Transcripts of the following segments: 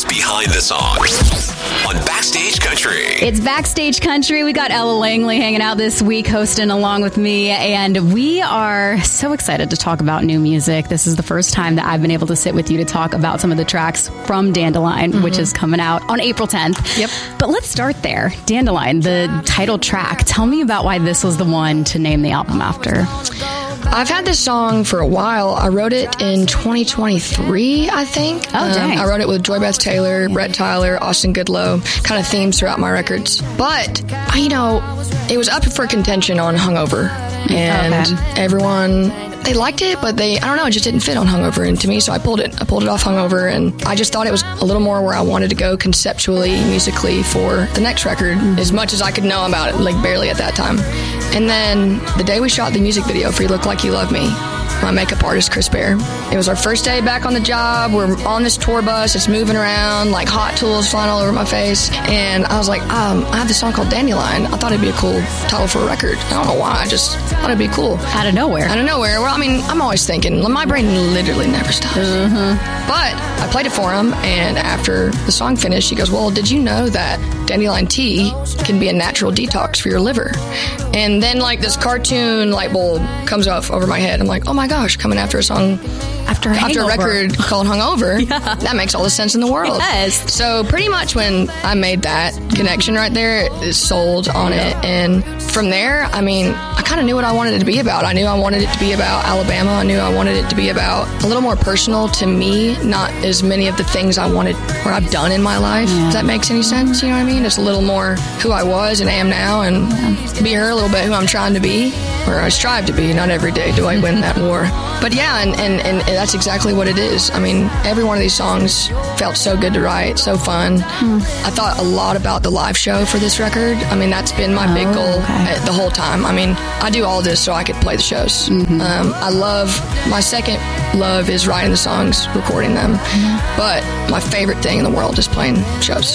stories behind the songs on Backstage Country. It's Backstage Country. We got Ella Langley hanging out this week, hosting along with me, and we are so excited to talk about new music. This is the first time that I've been able to sit with you to talk about some of the tracks from Dandelion, which is coming out on April 10th. Yep. But let's start there. Dandelion, the title track. Tell me about why this was the one to name the album after. I've had this song for a while. I wrote it in 2023, I think. Oh, dang. I wrote it with Joy Beth Taylor, Brett Tyler, Austin Goodlow, kind of themes throughout my records. But, it was up for contention on Hungover. And everyone, they liked it, but it just didn't fit on Hungover. And to me, so I pulled it off Hungover. And I just thought it was a little more where I wanted to go conceptually, musically for the next record, as much as I could know about it, like barely at that time. And then the day we shot the music video for You Look Like You Love Me, my makeup artist, Chris Bear, it was our first day back on the job. We're on this tour bus. It's moving around, like hot tools flying all over my face. And I was like, I have this song called Dandelion. I thought it'd be a cool title for a record. I don't know why. I just thought it'd be cool. Out of nowhere. Well, I'm always thinking. My brain literally never stops. But I played it for him, and after the song finished, he goes, well, did you know that Dandelion tea can be a natural detox for your liver? And then, this cartoon light bulb comes off over my head. I'm like, oh my gosh, coming after a song, after a record called Hungover. Yeah. That makes all the sense in the world. Yes. So pretty much when I made that connection right there, it sold on it. And from there, I kind of knew what I wanted it to be about. I knew I wanted it to be about Alabama. I knew I wanted it to be about a little more personal to me, not as many of the things I wanted or I've done in my life. Yeah. If that makes any sense, you know what I mean? It's a little more who I was and am now, and be her a little bit who I'm trying to be, or I strive to be. Not every day do I win that war. But yeah, and that's exactly what it is. Every one of these songs felt so good to write, so fun. I thought a lot about the live show for this record. That's been my big goal the whole time. I do all this so I could play the shows. I love, my second love is writing the songs, recording them. But my favorite thing in the world is playing shows.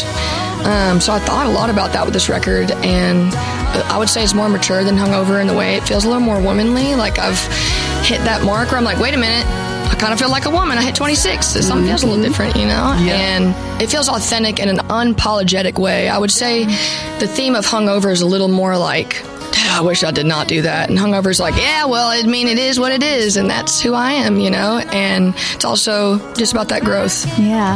So I thought a lot about that with this record, and I would say it's more mature than Hungover in the way it feels a little more womanly. Like I've hit that mark where I'm like, wait a minute, I kind of feel like a woman. I hit 26. So something feels a little different, Yeah. And it feels authentic in an unapologetic way. I would say the theme of Hungover is a little more like, I wish I did not do that. And Hungover's like, it is what it is, and that's who I am, And it's also just about that growth. Yeah.